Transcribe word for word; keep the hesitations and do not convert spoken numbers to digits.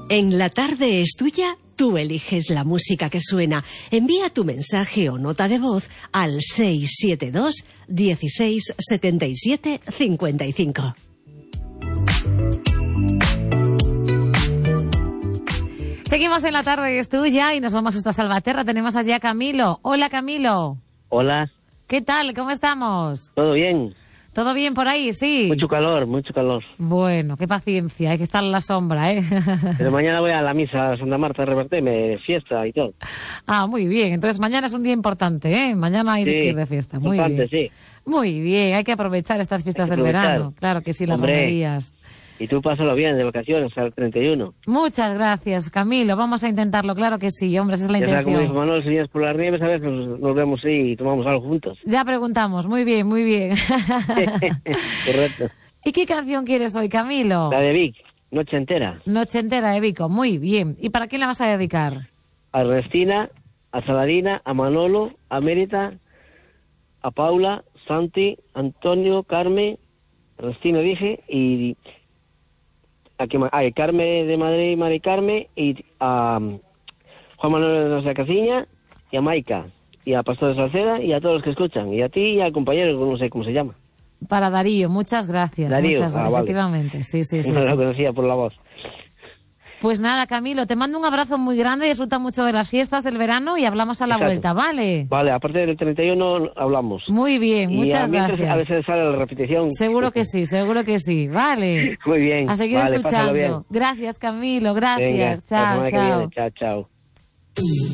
En La Tarde es Tuya, tú eliges la música que suena. Envía tu mensaje o nota de voz al seis siete dos, dieciséis, setenta y siete, cincuenta y cinco. Seguimos en La Tarde es Tuya y nos vamos hasta Salvaterra. Tenemos allí a Camilo. Hola, Camilo. Hola. ¿Qué tal? ¿Cómo estamos? ¿Todo bien? ¿Todo bien por ahí? Sí. Mucho calor, mucho calor. Bueno, qué paciencia. Hay que estar en la sombra, ¿eh? Pero mañana voy a la misa a Santa Marta de Reverteme, fiesta y todo. Ah, muy bien. Entonces mañana es un día importante, ¿eh? Mañana hay Sí, que ir de fiesta. Muy importante, bien. sí. Muy bien. Hay que aprovechar estas fiestas del aprovechar. verano. Claro que sí, las Hombre. romerías. Y tú pásalo bien, de vacaciones, al treinta y uno. Muchas gracias, Camilo. Vamos a intentarlo, claro que sí, hombre, esa es la Ya sea, como dijo intención. Manuel, si vienes por las nieves, a veces nos, nos vemos y tomamos algo juntos. Ya preguntamos, muy bien, muy bien. Correcto. ¿Y qué canción quieres hoy, Camilo? La de Vic, Noche Entera. Noche entera de Vico, muy bien. ¿Y para quién la vas a dedicar? A Ernestina, a Saladina, a Manolo, a Mérita, a Paula, Santi, Antonio, Carmen, Ernestina dije, y a, que, a Carmen de Madrid, Mari Carmen, y a um, Juan Manuel de Nuestra Casiña, y a Maica, y a Pastor de Salceda, y a todos los que escuchan, y a ti y al compañero, no sé cómo se llama. Para Darío, muchas gracias. Darío, muchas ah, gracias, vale. efectivamente. Sí, sí, sí, No sí. lo conocía por la voz. Pues nada, Camilo, te mando un abrazo muy grande, disfruta mucho de las fiestas del verano y hablamos a la Exacto. vuelta, ¿vale? Vale, a partir del treinta y uno hablamos. Muy bien, y muchas a mientras, gracias. a veces sale la repetición. Seguro que sí, seguro que sí, vale. Muy bien. A seguir vale, pásalo bien. escuchando. Gracias, Camilo, gracias. Venga, hasta la chao, semana que chao. viene. Chao, chao.